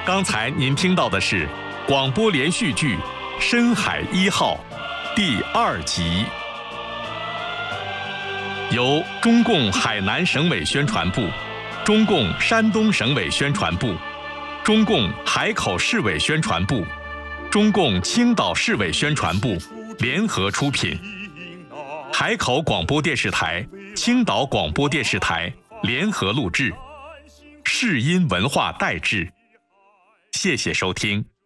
刚才您听到的是广播连续剧《深海一号》第2集，由中共海南省委宣传部、中共山东省委宣传部、中共海口市委宣传部、中共青岛市委宣传部联合出品，海口广播电视台、青岛广播电视台联合录制，世音文化代制。谢谢收听。